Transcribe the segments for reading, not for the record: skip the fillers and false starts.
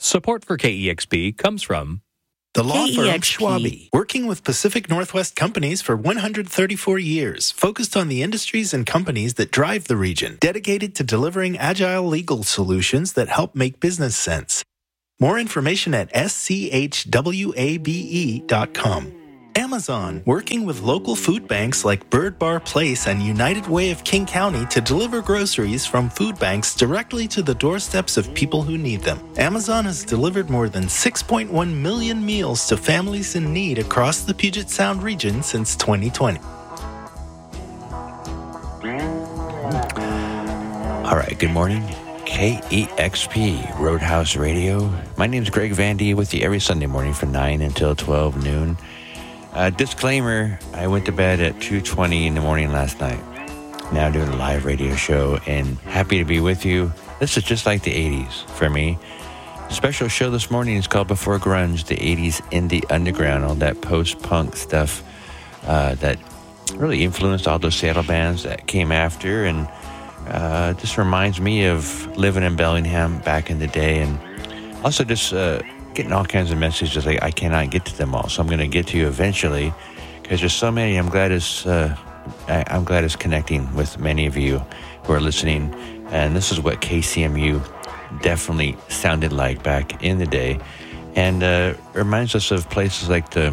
Support for KEXP comes from the law firm KEXP. Schwabe, working with Pacific Northwest companies for 134 years, focused on the industries and companies that drive the region, dedicated to delivering agile legal solutions that help make business sense. More information at schwabe.com. Amazon, working with local food banks like Bird Bar Place and United Way of King County to deliver groceries from food banks directly to the doorsteps of people who need them. Amazon has delivered more than 6.1 million meals to families in need across the Puget Sound region since 2020. All right, good morning. KEXP Roadhouse Radio. My name's Greg Vandy with you every Sunday morning from 9 until 12 noon. Disclaimer, I went to bed at 2:20 in the morning last night. Now doing a live radio show and happy to be with you. This is just like the 80s for me. Special show this morning is called Before Grunge, the 80s Indie Underground, all that post-punk stuff that really influenced all those Seattle bands that came after, and just reminds me of living in Bellingham back in the day, and also just getting all kinds of messages like I cannot get to them all, so I'm going to get to you eventually because there's so many. I'm glad it's connecting with many of you who are listening, and this is what KCMU definitely sounded like back in the day, and reminds us of places like the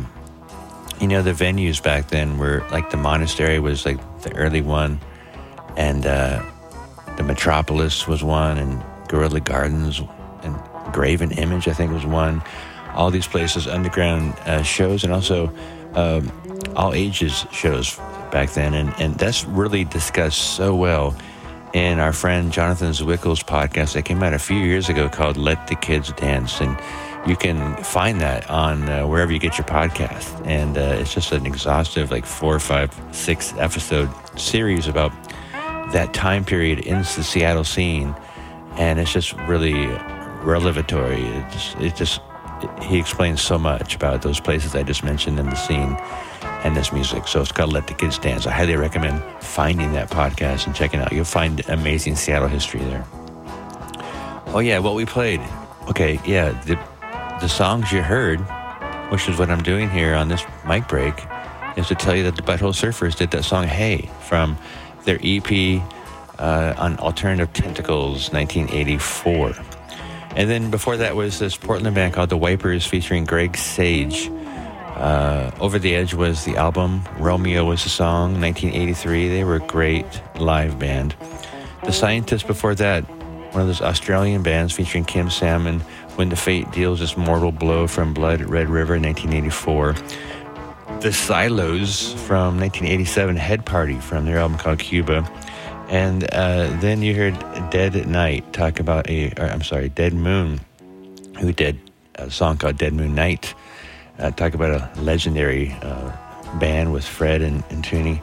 venues back then were like the Monastery was like the early one, and the Metropolis was one, and Guerrilla Gardens and Graven Image, I think, was one. All these places, underground shows, and also all ages shows back then. And that's really discussed so well in our friend Jonathan Zwickel's podcast that came out a few years ago called Let the Kids Dance. And you can find that on wherever you get your podcast. And it's just an exhaustive, like 4, 5, 6 episode series about that time period in the Seattle scene. And it's just really revelatory. He explains so much about those places I just mentioned in the scene and this music. So it's called Let the Kids Dance. I highly recommend finding that podcast and checking it out. You'll find amazing Seattle history there. Oh yeah, what we played. Okay, yeah, the songs you heard, which is what I'm doing here on this mic break, is to tell you that the Butthole Surfers did that song Hey from their EP on Alternative Tentacles 1984. And then before that was this Portland band called The Wipers featuring Greg Sage. Over the Edge was the album. Romeo was the song, 1983. They were a great live band. The Scientists before that, one of those Australian bands featuring Kim Salmon, When the Fate Deals Its Mortal Blow from Blood Red River, 1984. The Silos from 1987, Head Party from their album called Cuba. And then you heard Dead Moon, who did a song called Dead Moon Night. Talk about a legendary band with Fred and Tooney.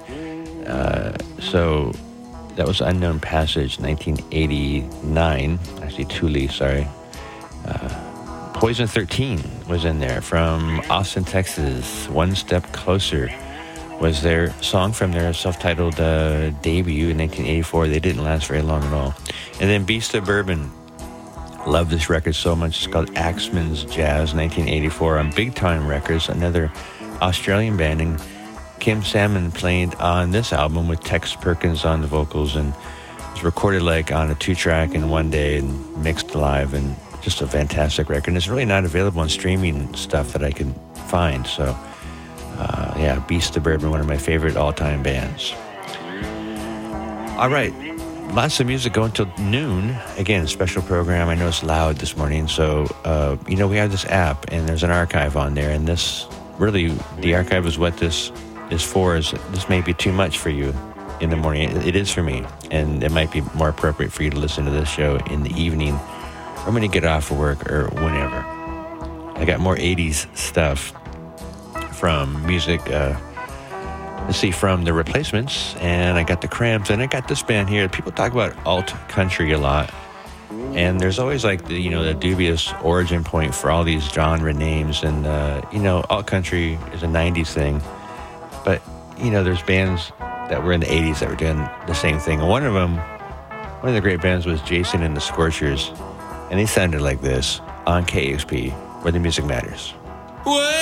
So that was Unknown Passage, 1989. Actually, Thule, sorry. Poison 13 was in there from Austin, Texas. One Step Closer was their song from their self-titled debut in 1984. They didn't last very long at all. And then Beast of Bourbon. Love this record so much. It's called Axeman's Jazz, 1984 on Big Time Records, another Australian band. And Kim Salmon played on this album with Tex Perkins on the vocals, and it was recorded like on a 2-track in one day and mixed live, and just a fantastic record. And it's really not available on streaming stuff that I can find. So yeah, Beast of Bourbon, one of my favorite all-time bands. All right, lots of music going till noon. Again, special program. I know it's loud this morning, so we have this app, and there's an archive on there, and this really, the archive is what this is for. This may be too much for you in the morning. It is for me, and it might be more appropriate for you to listen to this show in the evening, or when you get off of work, or whenever. I got more 80s stuff from music, from The Replacements, and I got the Cramps, and I got this band here. People talk about alt country a lot, and there's always like the dubious origin point for all these genre names, and alt country is a 90s thing, but there's bands that were in the 80s that were doing the same thing. And one of the great bands was Jason and the Scorchers, and they sounded like this. on KEXP, where the music matters. What?